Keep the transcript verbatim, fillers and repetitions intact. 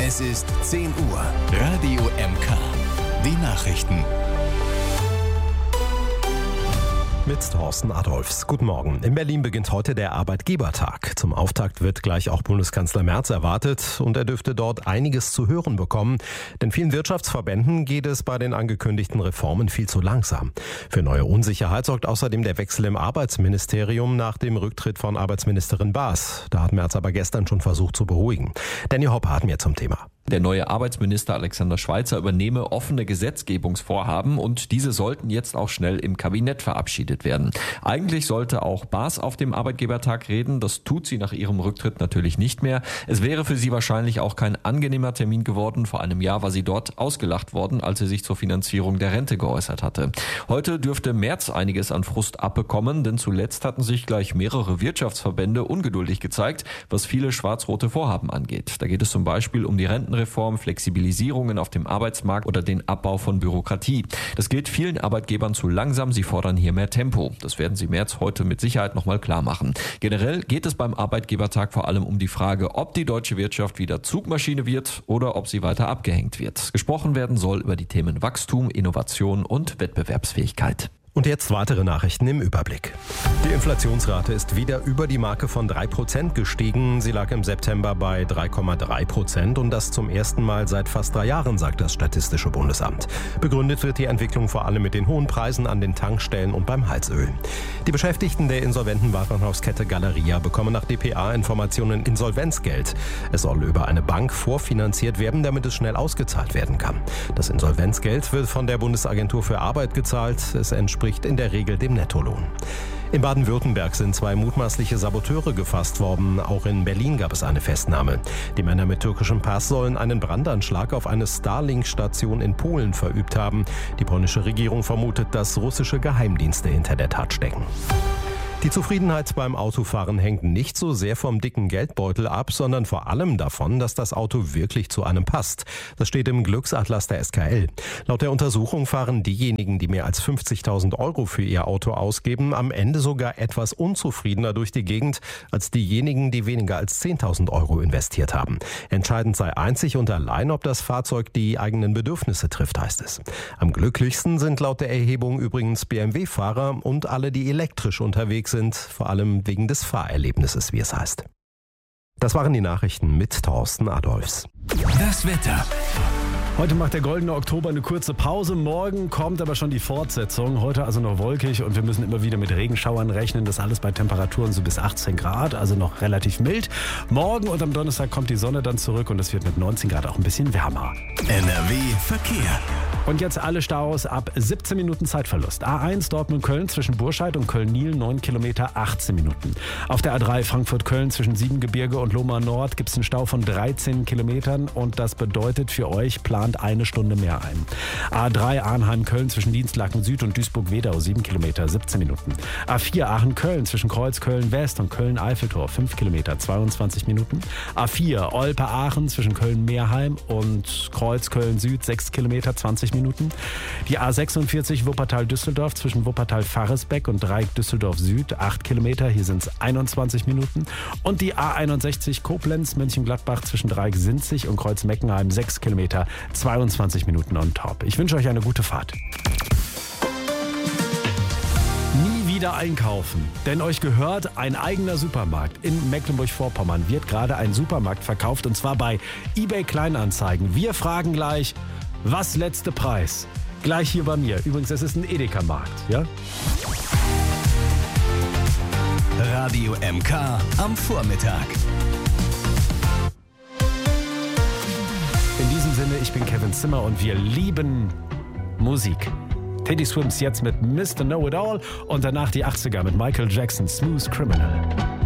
Es ist zehn Uhr. Radio M K. Die Nachrichten. Mit Thorsten Adolfs. Guten Morgen. In Berlin beginnt heute der Arbeitgebertag. Zum Auftakt wird gleich auch Bundeskanzler Merz erwartet und er dürfte dort einiges zu hören bekommen. Denn vielen Wirtschaftsverbänden geht es bei den angekündigten Reformen viel zu langsam. Für neue Unsicherheit sorgt außerdem der Wechsel im Arbeitsministerium nach dem Rücktritt von Arbeitsministerin Baas. Da hat Merz aber gestern schon versucht zu beruhigen. Danny Hoppe hat mehr zum Thema. Der neue Arbeitsminister Alexander Schweitzer übernehme offene Gesetzgebungsvorhaben und diese sollten jetzt auch schnell im Kabinett verabschiedet werden. Eigentlich sollte auch Baas auf dem Arbeitgebertag reden, das tut sie nach ihrem Rücktritt natürlich nicht mehr. Es wäre für sie wahrscheinlich auch kein angenehmer Termin geworden. Vor einem Jahr war sie dort ausgelacht worden, als sie sich zur Finanzierung der Rente geäußert hatte. Heute dürfte Merz einiges an Frust abbekommen, denn zuletzt hatten sich gleich mehrere Wirtschaftsverbände ungeduldig gezeigt, was viele schwarz-rote Vorhaben angeht. Da geht es zum Beispiel um die Renten Reform, Flexibilisierungen auf dem Arbeitsmarkt oder den Abbau von Bürokratie. Das gilt vielen Arbeitgebern zu langsam. Sie fordern hier mehr Tempo. Das werden sie Merz heute mit Sicherheit nochmal klar machen. Generell geht es beim Arbeitgebertag vor allem um die Frage, ob die deutsche Wirtschaft wieder Zugmaschine wird oder ob sie weiter abgehängt wird. Gesprochen werden soll über die Themen Wachstum, Innovation und Wettbewerbsfähigkeit. Und jetzt weitere Nachrichten im Überblick. Die Inflationsrate ist wieder über die Marke von drei Prozent gestiegen. Sie lag im September bei drei Komma drei Prozent und das zum ersten Mal seit fast drei Jahren, sagt das Statistische Bundesamt. Begründet wird die Entwicklung vor allem mit den hohen Preisen an den Tankstellen und beim Heizöl. Die Beschäftigten der insolventen Warenhauskette Galeria bekommen nach D P A-Informationen Insolvenzgeld. Es soll über eine Bank vorfinanziert werden, damit es schnell ausgezahlt werden kann. Das Insolvenzgeld wird von der Bundesagentur für Arbeit gezahlt. Es entspricht in der Regel dem Nettolohn. In Baden-Württemberg sind zwei mutmaßliche Saboteure gefasst worden. Auch in Berlin gab es eine Festnahme. Die Männer mit türkischem Pass sollen einen Brandanschlag auf eine Starlink-Station in Polen verübt haben. Die polnische Regierung vermutet, dass russische Geheimdienste hinter der Tat stecken. Die Zufriedenheit beim Autofahren hängt nicht so sehr vom dicken Geldbeutel ab, sondern vor allem davon, dass das Auto wirklich zu einem passt. Das steht im Glücksatlas der S K L. Laut der Untersuchung fahren diejenigen, die mehr als fünfzigtausend Euro für ihr Auto ausgeben, am Ende sogar etwas unzufriedener durch die Gegend als diejenigen, die weniger als zehntausend Euro investiert haben. Entscheidend sei einzig und allein, ob das Fahrzeug die eigenen Bedürfnisse trifft, heißt es. Am glücklichsten sind laut der Erhebung übrigens B M W-Fahrer und alle, die elektrisch unterwegs sind, vor allem wegen des Fahrerlebnisses, wie es heißt. Das waren die Nachrichten mit Thorsten Adolfs. Das Wetter. Heute macht der goldene Oktober eine kurze Pause. Morgen kommt aber schon die Fortsetzung. Heute also noch wolkig und wir müssen immer wieder mit Regenschauern rechnen. Das alles bei Temperaturen so bis achtzehn Grad, also noch relativ mild. Morgen und am Donnerstag kommt die Sonne dann zurück und es wird mit neunzehn Grad auch ein bisschen wärmer. N R W Verkehr. Und jetzt alle Staus ab siebzehn Minuten Zeitverlust. A eins Dortmund-Köln zwischen Burscheid und Köln-Niel neun Kilometer, achtzehn Minuten. Auf der A drei Frankfurt-Köln zwischen Siebengebirge und Lohmar Nord gibt es einen Stau von dreizehn Kilometern und das bedeutet für euch, plant eine Stunde mehr ein. A drei Arnheim-Köln zwischen Dienstlaken Süd und Duisburg-Wedau sieben Kilometer, siebzehn Minuten. A vier Aachen-Köln zwischen Kreuzköln-West und Köln-Eiffeltor fünf Kilometer, zweiundzwanzig Minuten. A vier Olpe-Aachen zwischen Köln-Meerheim und Kreuzköln-Süd sechs Kilometer, zwanzig Minuten. Die A sechsundvierzig Wuppertal-Düsseldorf zwischen Wuppertal-Faresbeck und Dreieck Düsseldorf-Süd acht Kilometer, hier sind es einundzwanzig Minuten. Und die A einundsechzig Koblenz-Mönchengladbach zwischen Dreieck-Sinzig und Kreuz-Meckenheim sechs Kilometer, zweiundzwanzig Minuten on top. Ich wünsche euch eine gute Fahrt. Nie wieder einkaufen, denn euch gehört ein eigener Supermarkt. In Mecklenburg-Vorpommern wird gerade ein Supermarkt verkauft und zwar bei eBay Kleinanzeigen. Wir fragen gleich, was letzte Preis? Gleich hier bei mir. Übrigens, es ist ein Edeka-Markt, ja? Radio M K am Vormittag. In diesem Sinne, ich bin Kevin Zimmer und wir lieben Musik. Teddy Swims jetzt mit Mister Know-It-All und danach die achtziger mit Michael Jackson, Smooth Criminal.